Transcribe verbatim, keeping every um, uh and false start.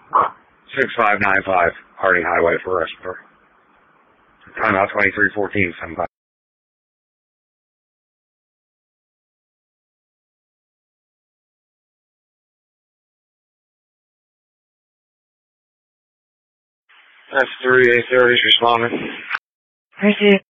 six five nine five, Harding Highway for respiratory. Timeout twenty-three fourteen, sometime. That's three eight thirty responding. I see it.